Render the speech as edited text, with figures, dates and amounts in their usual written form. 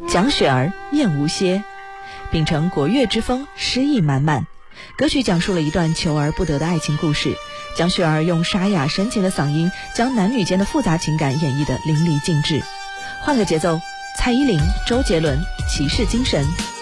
蒋雪儿燕无歇，秉承国乐之风，诗意满满。歌曲讲述了一段求而不得的爱情故事，蒋雪儿用沙哑深情的嗓音，将男女间的复杂情感演绎得淋漓尽致。换个节奏，蔡依林、周杰伦，骑士精神。